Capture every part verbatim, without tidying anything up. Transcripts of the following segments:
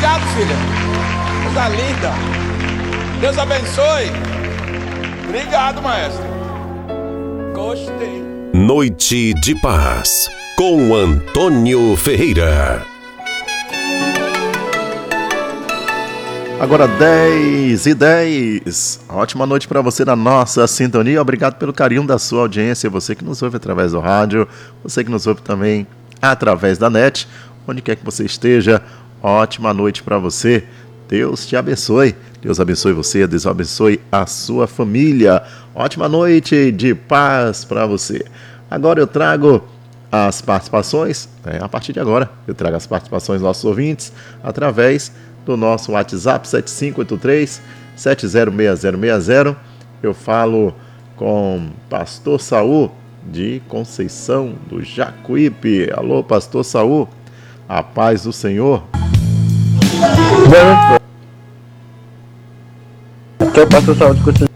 Obrigado, filha. Coisa linda. Deus abençoe. Obrigado, maestro. Gostei. Noite de Paz, com Antônio Ferreira. Agora dez e dez. Ótima noite para você na nossa sintonia. Obrigado pelo carinho da sua audiência. Você que nos ouve através do rádio, você que nos ouve também através da net, onde quer que você esteja. Ótima noite para você. Deus te abençoe. Deus abençoe você, Deus abençoe a sua família. Ótima noite de paz para você. Agora eu trago as participações, né? A partir de agora eu trago as participações dos nossos ouvintes através do nosso WhatsApp sete cinco oito três, sete zero seis zero seis zero. Eu falo com Pastor Saul de Conceição do Jacuípe. Alô, Pastor Saul, a paz do Senhor. Aqui é o Pastor Saul de Conceição.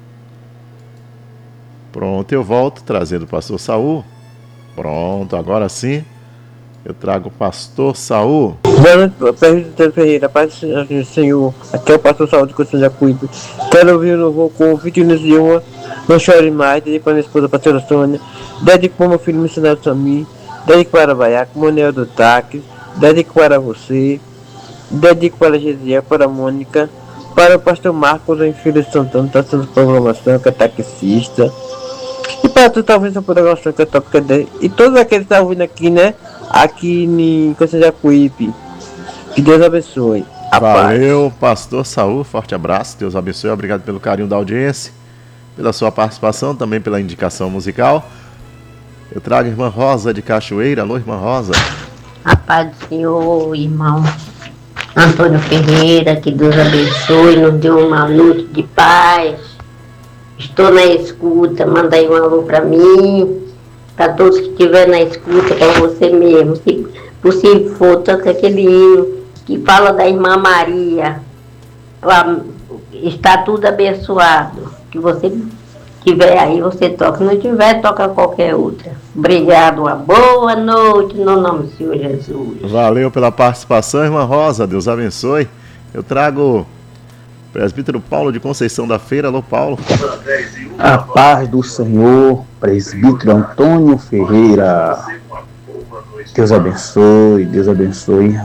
Pronto, eu volto trazendo o Pastor Saul. Pronto, agora sim eu trago o Pastor Saul. Boa noite, Pastor Ferreira, paz do Senhor. Aqui é o Pastor Saul de Conceição de Jacuípe. Quero ouvir o novo com vinte anos de uma. Não chore mais. Dedico para minha esposa, a pastora Sônia. Dedico para o meu filho missionário Samir. Dedico para a Baiaca, Manuel do Táxi. Dedico para você. Dedico para a Gesiel, para a Mônica. Para o pastor Marcos, em Filho de Santana, está sendo programação, que é taxista. E para tu, talvez, a programação que eu toco, e todos aqueles que estão ouvindo aqui, né? Aqui em Conceição de Jacuípe. Que Deus abençoe. A Valeu, paz. Pastor Saul. Forte abraço. Deus abençoe. Obrigado pelo carinho da audiência, pela sua participação, também pela indicação musical. Eu trago a irmã Rosa de Cachoeira. Alô, irmã Rosa. A paz do Senhor, irmão Antônio Ferreira, que Deus abençoe, nos deu uma noite de paz. Estou na escuta, manda aí um alô para mim, para todos que estiverem na escuta, para você mesmo. Se possível for, tanto aquele hino que fala da irmã Maria, lá, está tudo abençoado. Que você tiver aí, você toca. Se não tiver, toca qualquer outra. Obrigado, uma boa noite, no nome do Senhor Jesus. Valeu pela participação, irmã Rosa. Deus abençoe. Eu trago presbítero Paulo de Conceição da Feira. Alô, Paulo. A paz do Senhor, presbítero Antônio Ferreira. Deus abençoe, Deus abençoe.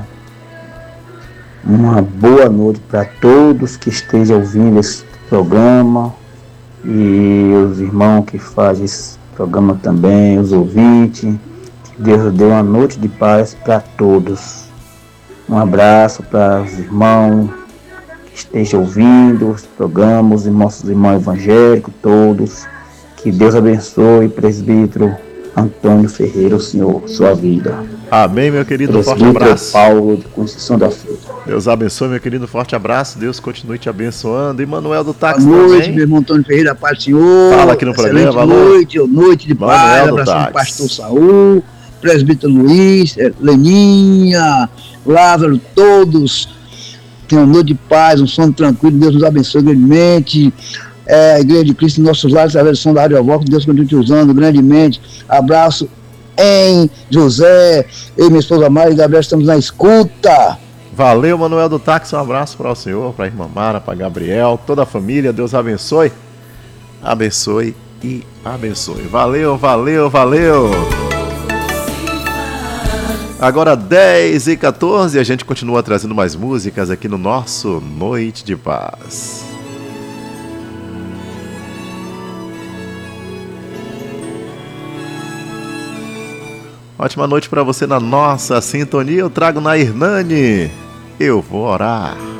Uma boa noite para todos que estejam ouvindo esse programa e os irmãos que fazem esse programa também, os ouvintes. Que Deus dê uma noite de paz para todos. Um abraço para os irmãos esteja ouvindo os programas, os nossos irmãos evangélicos, todos. Que Deus abençoe, presbítero Antônio Ferreira, o Senhor, sua vida. Amém, meu querido, presbítero forte abraço. Paulo de Conceição da Feira. Deus abençoe, meu querido, forte abraço. Deus continue te abençoando. E Manuel do Táxi também. Boa noite, também. meu irmão Antônio Ferreira, paz do Senhor. Fala aqui no programa, Boa noite, noite de Manuel paz, do abração do Táxi. pastor Saul, presbítero Luiz, Leninha, Lázaro, todos. Tenham uma noite de paz, um sono tranquilo, Deus nos abençoe grandemente. É, a Igreja de Cristo em nossos lares, a versão da Rádio Vox, Deus continue te usando grandemente. Abraço em José, eu e minha esposa Mari e Gabriel estamos na escuta. Valeu, Manuel do Táxi, um abraço para o senhor, para a irmã Mara, para Gabriel, toda a família, Deus abençoe, abençoe e abençoe. Valeu, valeu, valeu. Agora dez e quatorze, a gente continua trazendo mais músicas aqui no nosso Noite de Paz. Ótima noite para você na nossa sintonia. Eu trago na Hernani. Eu vou orar.